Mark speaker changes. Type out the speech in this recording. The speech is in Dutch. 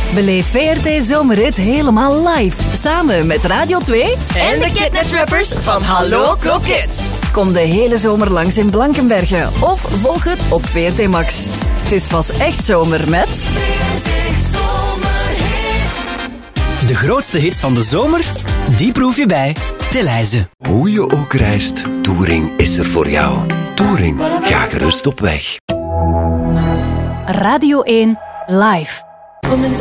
Speaker 1: Beleef VRT Zomerrit helemaal live. Samen met Radio 2
Speaker 2: en de Kidnet-rappers van Hallo Kroket.
Speaker 1: Kom de hele zomer langs in Blankenberge of volg het op VRT Max. Het is pas echt zomer met...
Speaker 2: VRT Zomerhit.
Speaker 3: De grootste hits van de zomer, die proef je bij Delhaize.
Speaker 4: Hoe je ook reist, Touring is er voor jou. Touring, ga gerust op weg.
Speaker 1: Radio 1 live.